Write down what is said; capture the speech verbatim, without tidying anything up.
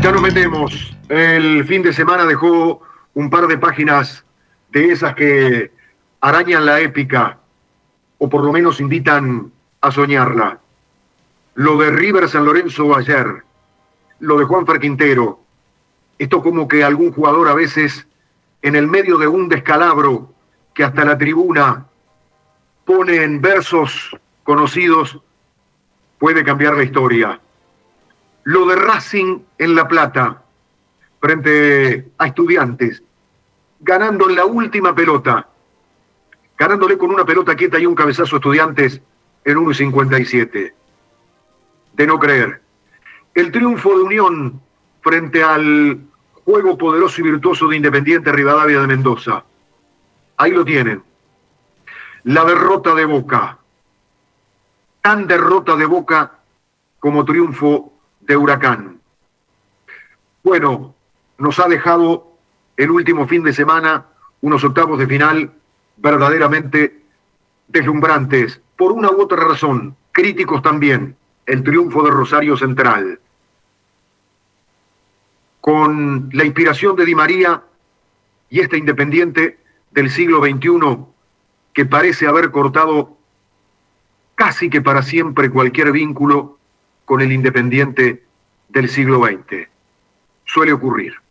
Ya nos metemos. El fin de semana dejó un par de páginas de esas que arañan la épica, o por lo menos invitan a soñarla. Lo de River San Lorenzo ayer, lo de Juanfer Quintero, esto como que algún jugador a veces en el medio de un descalabro que hasta la tribuna pone en versos conocidos, puede cambiar la historia. Lo de Racing en La Plata, frente a Estudiantes, ganando en la última pelota, ganándole con una pelota quieta y un cabezazo a Estudiantes en uno cincuenta y siete. De no creer. El triunfo de Unión frente al juego poderoso y virtuoso de Independiente Rivadavia de Mendoza. Ahí lo tienen. La derrota de Boca. Tan derrota de Boca como triunfo de Huracán. Bueno, nos ha dejado el último fin de semana unos octavos de final verdaderamente deslumbrantes, por una u otra razón, críticos también, el triunfo de Rosario Central. Con la inspiración de Di María y este Independiente del siglo veintiuno que parece haber cortado casi que para siempre cualquier vínculo con el Independiente del siglo veinte. Suele ocurrir.